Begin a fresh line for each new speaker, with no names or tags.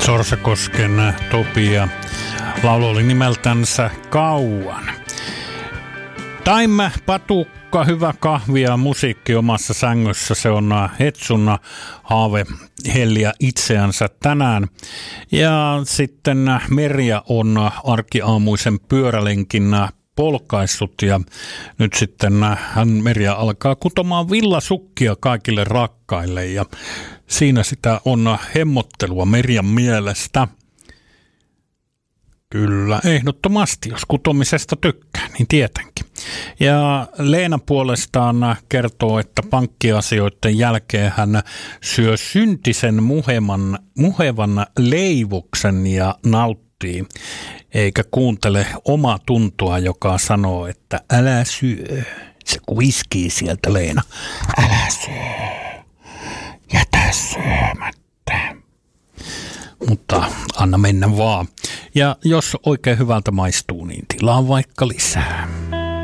Sorsakosken Topi ja laulu oli nimeltänsä Kauan. Time, patukka, hyvä kahvi ja musiikki omassa sängyssä. Se on Hetsun haave helliä itseänsä tänään. Ja sitten Merja on arkiaamuisen pyörälenkin polkaissut ja nyt sitten Merja alkaa kutomaan villasukkia kaikille rakkaille ja siinä sitä on hemmottelua Merjan mielestä. Kyllä, ehdottomasti, jos kutomisesta tykkää, niin tietenkin. Ja Leena puolestaan kertoo, että pankkiasioiden jälkeen hän syö syntisen muhevan leivuksen ja nauttii, eikä kuuntele omaa tuntoa, joka sanoo, että älä syö. Se kuiskii sieltä Leena. Älä syö. Jätä syömättä. Mutta anna mennä vaan. Ja jos oikein hyvältä maistuu, niin tilaa vaikka lisää.